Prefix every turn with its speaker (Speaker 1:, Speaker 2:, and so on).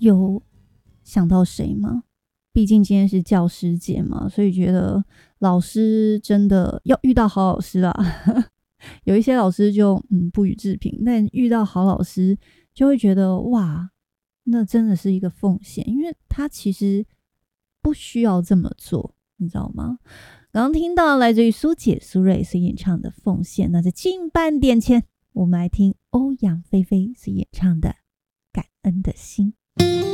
Speaker 1: 有想到谁吗？毕竟今天是教师节嘛，所以觉得老师真的要遇到好老师啦。有一些老师就不予置评，但遇到好老师就会觉得哇，那真的是一个奉献，因为他其实不需要这么做，你知道吗？刚刚听到来自于苏姐苏芮所演唱的《奉献》，那在近半点前，我们来听欧阳菲菲所演唱的《感恩的心》。